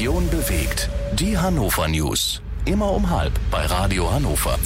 Region bewegt. Die Hannover News. Immer um 12:30 bei Radio Hannover.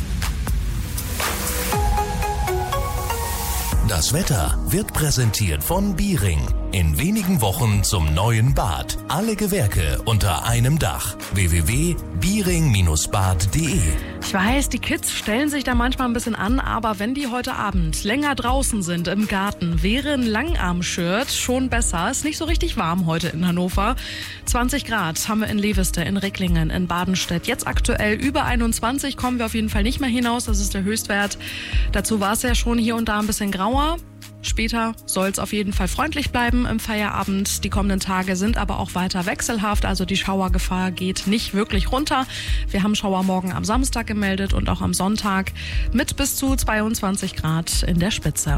Das Wetter wird präsentiert von Biering. In wenigen Wochen zum neuen Bad. Alle Gewerke unter einem Dach. www.biering-bad.de. Ich weiß, die Kids stellen sich da manchmal ein bisschen an, aber wenn die heute Abend länger draußen sind im Garten, wäre ein Langarm-Shirt schon besser. Ist nicht so richtig warm heute in Hannover. 20 Grad haben wir in Leveste, in Ricklingen, in Badenstedt. Jetzt aktuell über 21, kommen wir auf jeden Fall nicht mehr hinaus. Das ist der Höchstwert. Dazu war es ja schon hier und da ein bisschen grauer. Später soll es auf jeden Fall freundlich bleiben im Feierabend. Die kommenden Tage sind aber auch weiter wechselhaft, also die Schauergefahr geht nicht wirklich runter. Wir haben Schauermorgen am Samstag gemeldet und auch am Sonntag mit bis zu 22 Grad in der Spitze.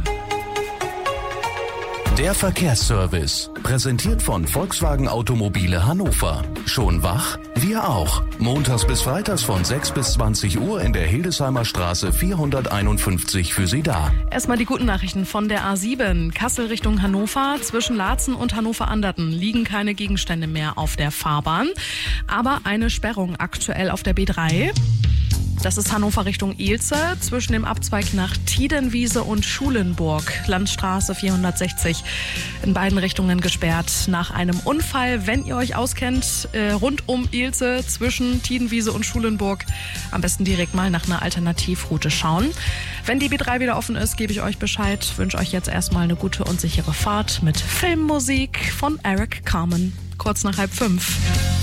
Der Verkehrsservice, präsentiert von Volkswagen Automobile Hannover. Schon wach? Wir auch. Montags bis freitags von 6 bis 20 Uhr in der Hildesheimer Straße 451 für Sie da. Erstmal die guten Nachrichten von der A7. Kassel Richtung Hannover. Zwischen Laatzen und Hannover-Anderten liegen keine Gegenstände mehr auf der Fahrbahn. Aber eine Sperrung aktuell auf der B3. Das ist Hannover Richtung Ilze, zwischen dem Abzweig nach Tiedenwiese und Schulenburg. Landstraße 460 in beiden Richtungen gesperrt nach einem Unfall. Wenn ihr euch auskennt, rund um Ilze zwischen Tiedenwiese und Schulenburg, am besten direkt mal nach einer Alternativroute schauen. Wenn die B3 wieder offen ist, gebe ich euch Bescheid. Wünsche euch jetzt erstmal eine gute und sichere Fahrt mit Filmmusik von Eric Carmen. Kurz nach 4:30.